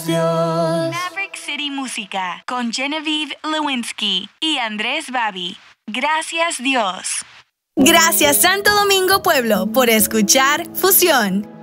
Dios. Maverick City Música con Genevieve Lewinsky y Andrés Babi. Gracias Dios. Gracias Santo Domingo Pueblo por escuchar Fusión.